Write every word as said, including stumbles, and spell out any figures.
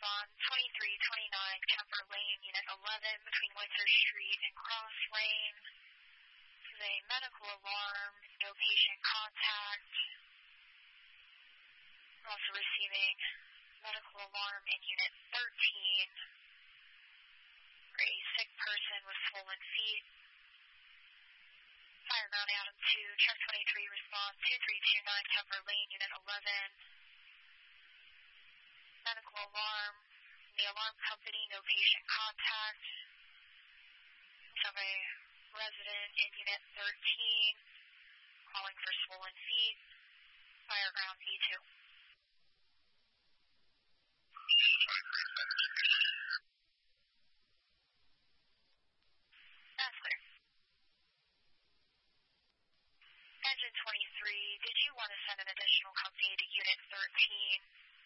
respond twenty-three twenty-nine Kemper Lane, Unit eleven, between Windsor Street and Cross Lane. This is a medical alarm, no patient contact. We're also receiving medical alarm in Unit thirteen for a sick person with swollen feet. Fire ground Adam two, truck twenty-three, respond two three two nine Kemper Lane, Unit eleven. Medical alarm, the alarm company, no patient contact. We have a resident in Unit thirteen calling for swollen feet. Fire ground V two. That's clear. Engine twenty-three, did you want to send an additional company to Unit thirteen?